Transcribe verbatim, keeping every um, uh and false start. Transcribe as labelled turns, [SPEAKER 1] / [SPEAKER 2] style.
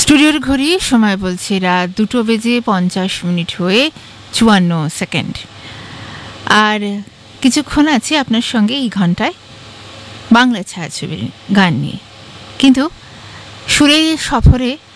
[SPEAKER 1] স্টুডিওর ঘড়ি সময় বলছে রাত দুটো বেজে পঞ্চাশ মিনিট হয়ে চুয়ান্ন সেকেন্ড। আর কিছুক্ষণ আছে আপনার সঙ্গে এই ঘন্টায় বাংলা ছায়াছবির গান নিয়ে, কিন্তু সুরের সফরে